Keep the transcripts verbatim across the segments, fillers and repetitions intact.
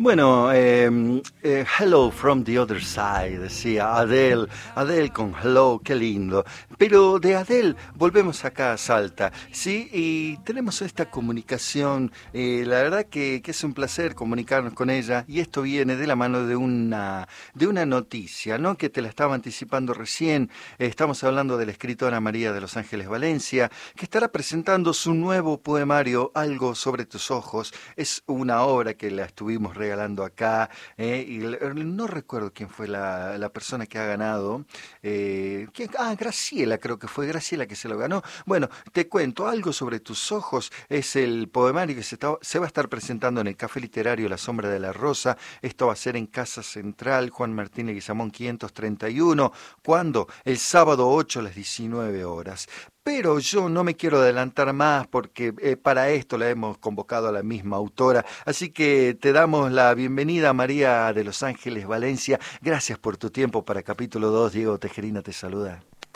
Bueno, eh, eh, Hello from the Other Side, decía Adele, Adele con Hello, qué lindo. Pero de Adele volvemos acá a Salta, ¿sí? Y tenemos esta comunicación, eh, la verdad que, que es un placer comunicarnos con ella, y esto viene de la mano de una, de una noticia, ¿no? Que te la estaba anticipando recién. Eh, estamos hablando de la escritora María de los Ángeles Valencia, que estará presentando su nuevo poemario, Algo sobre tus ojos. Es una obra que la estuvimos regalando acá, eh, y no recuerdo quién fue la, la persona que ha ganado. Eh, ¿quién? Ah, Graciela, creo que fue Graciela que se lo ganó. Bueno, te cuento, Algo sobre tus ojos es el poemario que se, está, se va a estar presentando en el Café Literario La Sombra de la Rosa. Esto va a ser en Casa Central, Juan Martín Leguizamón quinientos treinta y uno. ¿Cuándo? El sábado ocho a las diecinueve horas. Pero yo no me quiero adelantar más porque eh, para esto la hemos convocado a la misma autora. Así que te damos la bienvenida, María de los Ángeles Valencia. Gracias por tu tiempo para capítulo dos. Diego Tejerina te saluda.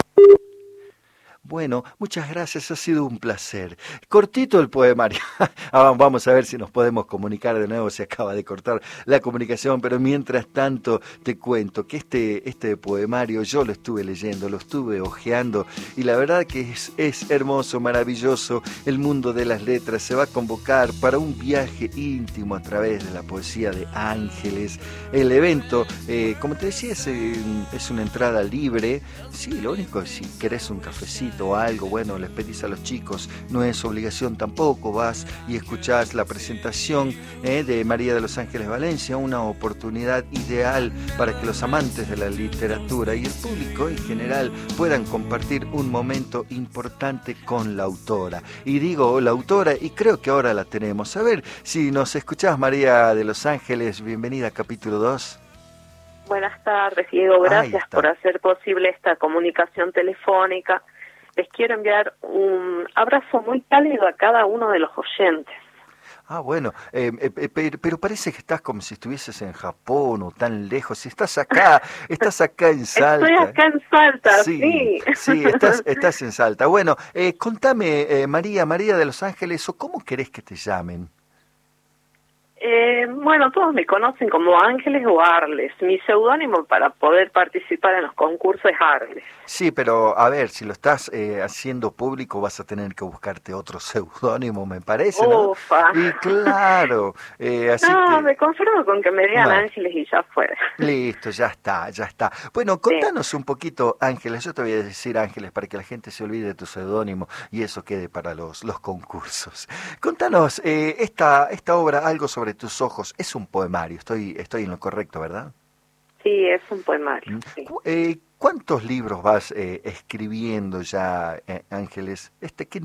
Bueno, muchas gracias, ha sido un placer. Cortito el poemario. Ah, vamos a ver si nos podemos comunicar de nuevo, se acaba de cortar la comunicación, pero mientras tanto te cuento que este, este poemario yo lo estuve leyendo, lo estuve hojeando, y la verdad que es, es hermoso, maravilloso. El mundo de las letras se va a convocar para un viaje íntimo a través de la poesía de Ángeles. El evento, eh, como te decía, es, eh, es una entrada libre. Sí, lo único es si querés un cafecito o algo, bueno, les pedís a los chicos, no es obligación tampoco, vas y escuchás la presentación eh, de María de los Ángeles Valencia, una oportunidad ideal para que los amantes de la literatura y el público en general puedan compartir un momento importante con la autora. Y digo la autora, y creo que ahora la tenemos. A ver, si nos escuchás, María de los Ángeles, bienvenida a capítulo dos. Buenas tardes, Diego. Gracias por hacer posible esta comunicación telefónica. Les quiero enviar un abrazo muy cálido a cada uno de los oyentes. Ah, bueno, eh, eh, pero, pero parece que estás como si estuvieses en Japón o tan lejos. Si estás acá, estás acá en Salta. Estoy acá en Salta, sí. Sí, sí, estás, estás en Salta. Bueno, eh, contame, eh, María, María de los Ángeles, o cómo querés que te llamen. Eh, bueno, todos me conocen como Ángeles o Arles. Mi seudónimo para poder participar en los concursos es Arles. Sí, pero a ver, si lo estás eh, haciendo público vas a tener que buscarte otro seudónimo, me parece, ¿no? Ufa. Y claro, eh, así no, que... me conformo con que me digan Bueno, Ángeles y ya fuera. Listo, ya está, ya está. Bueno, contanos sí. un poquito, Ángeles, yo te voy a decir Ángeles para que la gente se olvide de tu seudónimo y eso quede para los, los concursos. Contanos, eh, esta, esta obra, Algo sobre tus ojos, es un poemario, estoy, estoy en lo correcto, ¿verdad? Sí, es un poemario. Sí. Eh, ¿Cuántos libros vas eh, escribiendo ya, eh, Ángeles? Este, ¿qué